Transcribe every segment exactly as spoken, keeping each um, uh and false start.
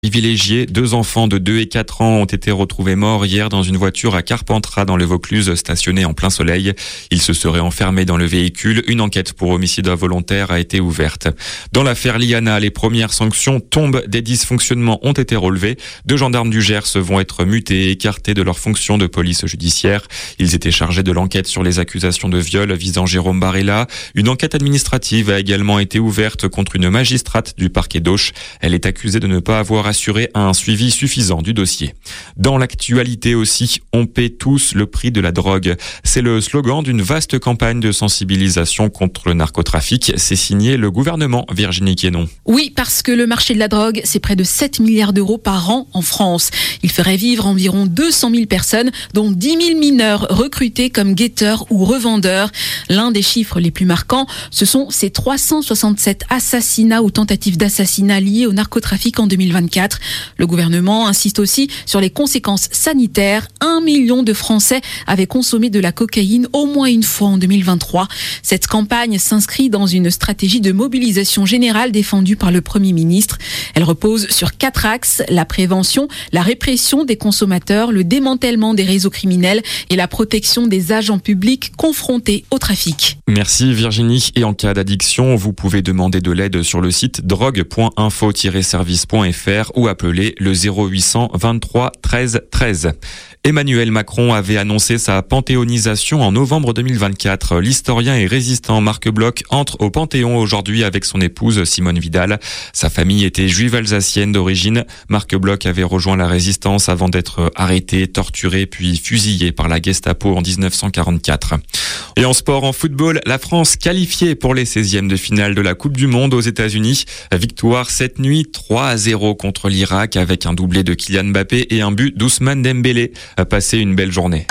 Privilégiés, deux enfants de deux et quatre ans ont été retrouvés morts hier dans une voiture à Carpentras dans le Vaucluse, stationnée en plein soleil. Ils se seraient enfermés dans le véhicule. Une enquête pour homicide involontaire a été ouverte. Dans l'affaire Liana, les premières sanctions tombent. Des dysfonctionnements ont été relevés. Deux gendarmes du Gers vont être mutés et écartés de leurs fonctions de police judiciaire. Ils étaient chargés de l'enquête sur les accusations de viol visant Jérôme Barella. Une enquête administrative a également été ouverte contre une magistrate du parquet d'Auch. Elle est accusée de ne pas avoir assurer un suivi suffisant du dossier. Dans l'actualité aussi, on paie tous le prix de la drogue. C'est le slogan d'une vaste campagne de sensibilisation contre le narcotrafic. C'est signé le gouvernement, Virginie Quénon. Oui, parce que le marché de la drogue, c'est près de sept milliards d'euros par an en France. Il ferait vivre environ deux cent mille personnes, dont dix mille mineurs recrutés comme guetteurs ou revendeurs. L'un des chiffres les plus marquants, ce sont ces trois cent soixante-sept assassinats ou tentatives d'assassinat liés au narcotrafic en deux mille vingt-quatre. Le gouvernement insiste aussi sur les conséquences sanitaires. Un million de Français avaient consommé de la cocaïne au moins une fois en deux mille vingt-trois. Cette campagne s'inscrit dans une stratégie de mobilisation générale défendue par le Premier ministre. Elle repose sur quatre axes: la prévention, la répression des consommateurs, le démantèlement des réseaux criminels et la protection des agents publics confrontés au trafic. Merci Virginie. Et en cas d'addiction, vous pouvez demander de l'aide sur le site drogue point info tiret service point f r ou appeler le zéro huit cents vingt-trois treize treize. Emmanuel Macron avait annoncé sa panthéonisation en novembre deux mille vingt-quatre. L'historien et résistant Marc Bloch entre au Panthéon aujourd'hui avec son épouse Simone Vidal. Sa famille était juive alsacienne d'origine. Marc Bloch avait rejoint la résistance avant d'être arrêté, torturé puis fusillé par la Gestapo en dix-neuf cent quarante-quatre. Et en sport, en football, la France qualifiée pour les seizièmes de finale de la Coupe du Monde aux États-Unis. Victoire cette nuit trois à zéro contre l'Irak avec un doublé de Kylian Mbappé et un but d'Ousmane Dembélé. Passez une belle journée.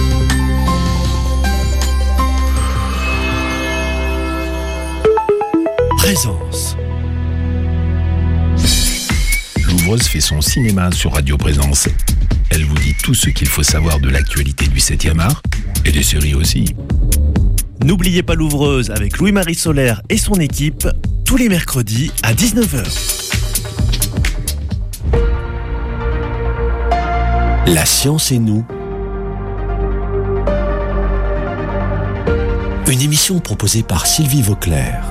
Présence. Louvreuse fait son cinéma sur Radio Présence. Elle vous dit tout ce qu'il faut savoir de l'actualité du septième art et des séries aussi. N'oubliez pas Louvreuse avec Louis-Marie Solaire et son équipe tous les mercredis à dix-neuf heures. La science et nous. Une émission proposée par Sylvie Vauclair.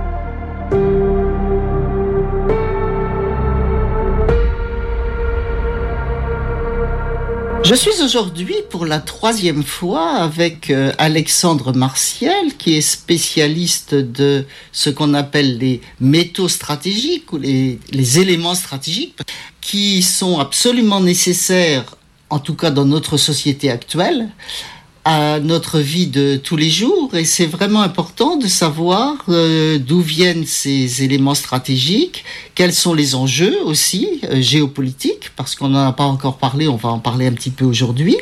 Je suis aujourd'hui pour la troisième fois avec euh, Alexandre Martiel, qui est spécialiste de ce qu'on appelle les métaux stratégiques ou les, les éléments stratégiques qui sont absolument nécessaires, en tout cas dans notre société actuelle, à notre vie de tous les jours. Et c'est vraiment important de savoir euh, d'où viennent ces éléments stratégiques, quels sont les enjeux aussi euh, géopolitiques, parce qu'on n'en a pas encore parlé, on va en parler un petit peu aujourd'hui.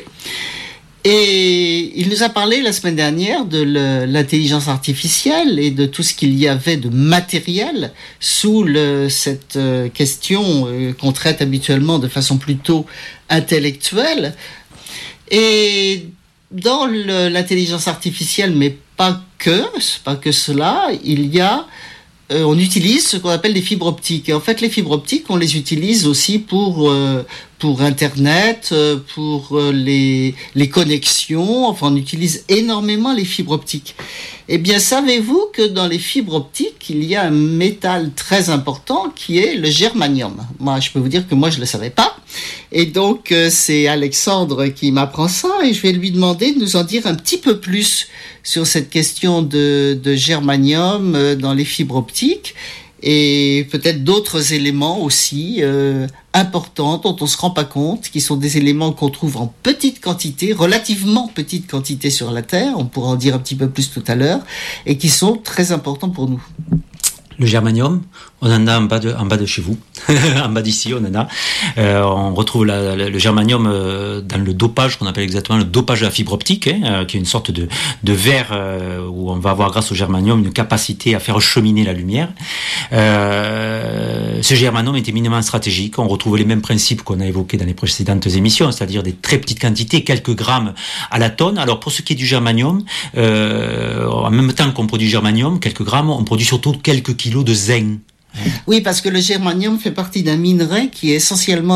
Et il nous a parlé la semaine dernière de le, l'intelligence artificielle et de tout ce qu'il y avait de matériel sous le, cette euh, question euh, qu'on traite habituellement de façon plutôt intellectuelle. Et dans le, l'intelligence artificielle, mais pas que, c'est pas que cela, il y a, euh, on utilise ce qu'on appelle les fibres optiques. Et en fait, les fibres optiques, on les utilise aussi pour euh, pour Internet, euh, pour euh, les les connexions. Enfin, on utilise énormément les fibres optiques. Eh bien, savez-vous que dans les fibres optiques, il y a un métal très important qui est le germanium. Moi, je peux vous dire que moi, je le savais pas. Et donc, euh, c'est Alexandre qui m'apprend ça et je vais lui demander de nous en dire un petit peu plus sur cette question de, de germanium euh, dans les fibres optiques et peut-être d'autres éléments aussi euh, importants dont on ne se rend pas compte, qui sont des éléments qu'on trouve en petite quantité, relativement petite quantité sur la Terre, on pourra en dire un petit peu plus tout à l'heure, et qui sont très importants pour nous. Le germanium, on en a en bas de, en bas de chez vous, en bas d'ici, on en a. Euh, on retrouve la, la, le germanium euh, dans le dopage, qu'on appelle exactement le dopage de la fibre optique, hein, euh, qui est une sorte de, de verre euh, où on va avoir, grâce au germanium, une capacité à faire cheminer la lumière. Euh, ce germanium est éminemment stratégique. On retrouve les mêmes principes qu'on a évoqués dans les précédentes émissions, c'est-à-dire des très petites quantités, quelques grammes à la tonne. Alors, pour ce qui est du germanium, euh, en même temps qu'on produit germanium, quelques grammes, on produit surtout quelques kilos de zinc. Oui, parce que le germanium fait partie d'un minerai qui est essentiellement